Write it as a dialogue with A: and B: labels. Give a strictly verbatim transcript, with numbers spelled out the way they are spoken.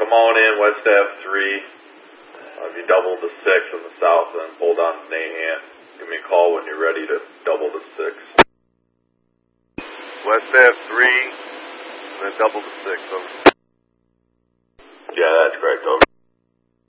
A: come on in, West Ave three. Uh, if you double to six in the south, then hold on to Nahan. Give me a call when you're ready to double to six.
B: West Ave three, and then double to six. Over.
A: Yeah, that's correct. Over.